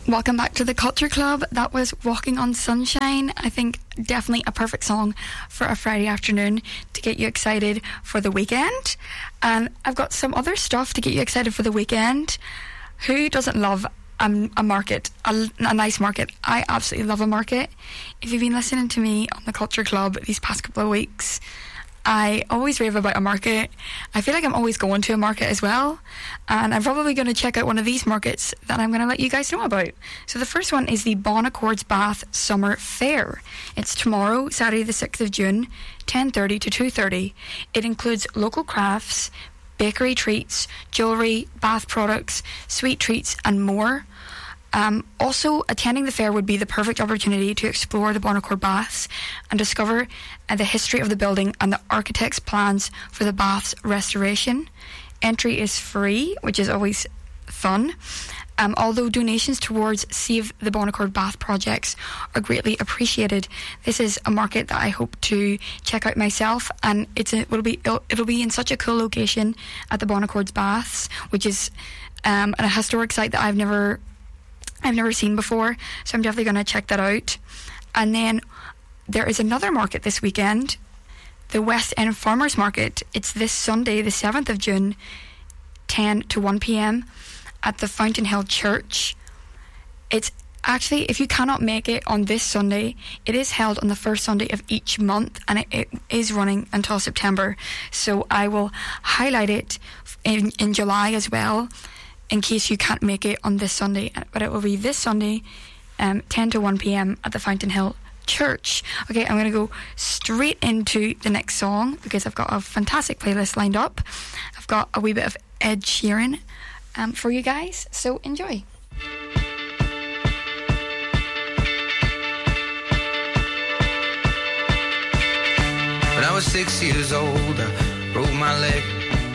Welcome back to the Culture Club. That was Walking on Sunshine. I think definitely a perfect song for a Friday afternoon to get you excited for the weekend. And I've got some other stuff to get you excited for the weekend. Who doesn't love a market, a nice market? I absolutely love a market. If you've been listening to me on the Culture Club these past couple of weeks, I always rave about a market. I feel like I'm always going to a market as well, and I'm probably going to check out one of these markets that I'm going to let you guys know about. So the first one is the Bon Accords Bath Summer Fair. It's tomorrow, Saturday the 6th of June, 10:30 to 2:30. It includes local crafts, bakery treats, jewellery, bath products, sweet treats and more. Also, attending the fair would be the perfect opportunity to explore the Bon Accord baths and discover the history of the building and the architect's plans for the bath's restoration. Entry is free, which is always fun. Although donations towards Save the Bon Accord Bath projects are greatly appreciated. This is a market that I hope to check out myself, and it'll be in such a cool location at the Bon Accords Baths, which is a historic site that I've never seen before, so I'm definitely going to check that out. And then there is another market this weekend, the West End Farmers Market. It's this Sunday, the 7th of June, 10 to 1 p.m. at the Fountain Hill Church. It's actually, if you cannot make it on this Sunday, it is held on the first Sunday of each month, and it is running until September. So I will highlight it in July as well, in case you can't make it on this Sunday. But it will be this Sunday, 10 to 1 p.m. at the Fountain Hill Church. Okay, I'm going to go straight into the next song because I've got a fantastic playlist lined up. I've got a wee bit of Ed Sheeran for you guys, so enjoy. When I was 6 years old, I broke my leg.